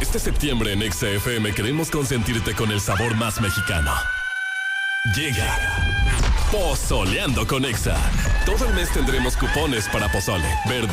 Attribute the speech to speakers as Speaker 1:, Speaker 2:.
Speaker 1: Este septiembre en Exa FM queremos consentirte con el sabor más mexicano. Llega Pozoleando con Exa. Todo el mes tendremos cupones para pozole, verde